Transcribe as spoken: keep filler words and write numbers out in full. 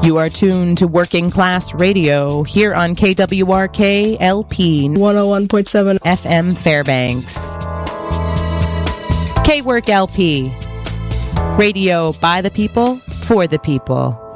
You are tuned to Working Class Radio here on K W R K L P one oh one point seven F M Fairbanks. K-Work L P. Radio by the people, for the people.